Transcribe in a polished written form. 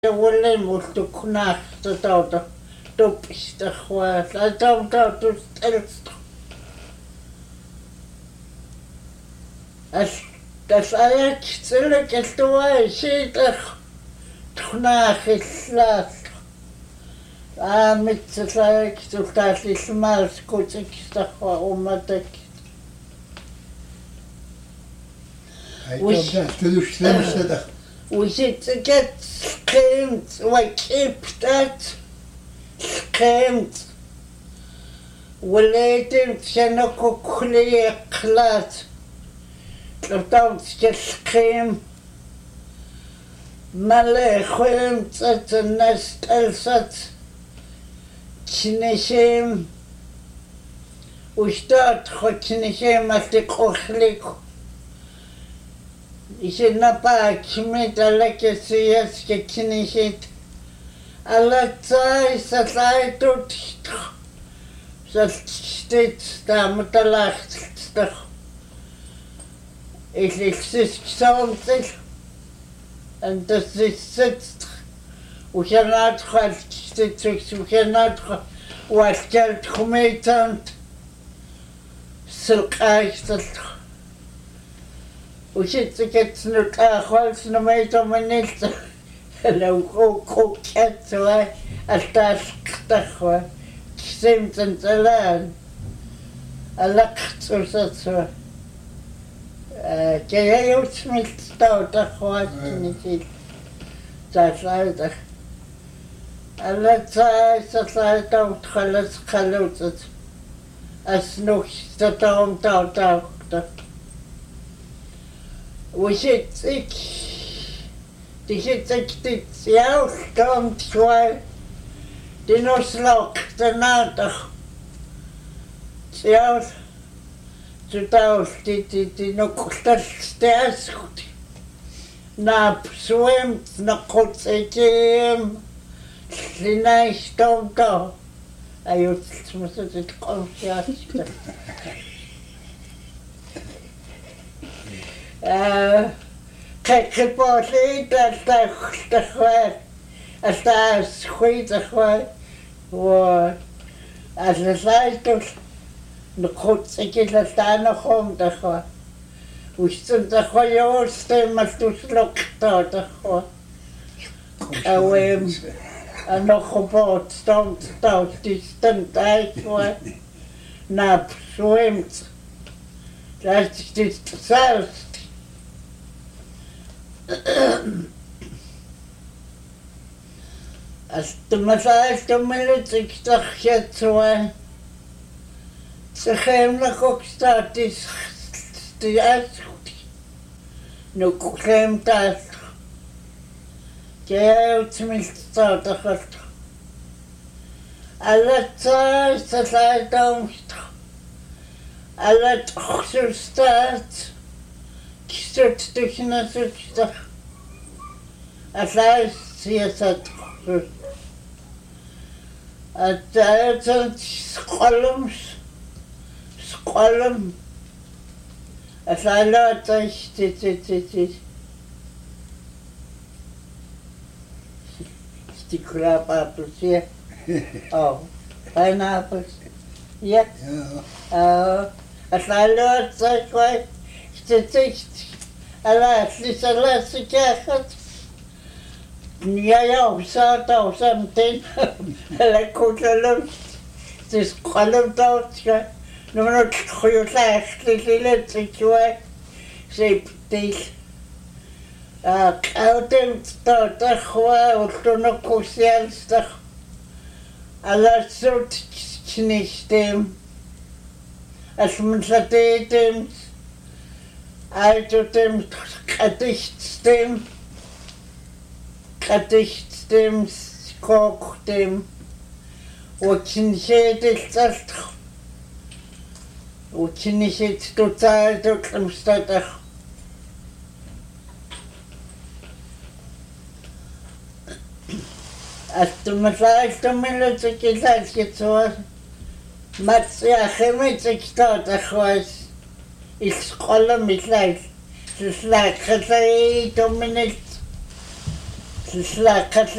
Wala molto kunasta tauta topista khwa la tauta elst as ayat tsele keltoa shita kunachilla mit tsaya kitultali smas kutsiksta khwa umatak وجيت سقيمت وكبتت سقيمت وليت شنكو كلي قلات طلبت سقيم مالي خويمت الناس تلست تنشيم وشتات خو تنشيم أتقو خليكو Ishi napa kimit ala kesiyas ke kinishit ala tsai satlai tut sat sta mutalacht sta ich exist something and das ist sitzt und ja not halt sitzt und ja not was geld gemeint silkaicht وشيت كتسنو خالص نميتو منيت لو كو كتسوا التاسكتخوا كسمت انتلان ألقت وسطوا كي يوتميت ستاو تخوا نسيت تاسايتخ ألا تاسايتو تخلص خلوتت أسنوك ستاوم تاو وشيت تشيت يا كنت شوي دينوسلوك تناتخ يا تتاوس تي نقطة ستاسكت ناب سويمت نقطتين لنايش تومتو أيوة تسمسة تقوم سياسة كيبوسي تخوي أستاذ خوي تخوي و أساسايتوس نقود سكي لستانا خوم تخوي وشتن تخوي يوستي مستوس لوكتا تخوي أويم أنا خبوت ستومت تستن تايخوي ناب سويمت تستسالست Astmasaalta milutiktaqyatsuan tseqeemnakoqstaatis tiasquti nuqleemtaas keautsimiltaataqat alatsaa salaataumsta alatqsustaat kisut tuxnasuksta alaas siyasat أتأتت سقلم أفعلات استيكولا بابلسيا أو pineapples yeah أفعلات سقوي استيكت ألاس لسلاس كاخت يا ساعة وسامتين على كل تس قلم توتك نمرت خيوطة اختلالات سكوي سيبتيل قاوتم تخوا وتنقو سيالستخ على صوت كنيشتم أسمنساتيتم أيتوتم قديشتم قديشتم كوكتم وكنشيتلتلت وكنشيت توتالتك المستطخ أستمسايتم من لتكيلات كتوار ماتسيا خميتك توتخواس إسقال مثلاك تسلاك خسايتم من Slakat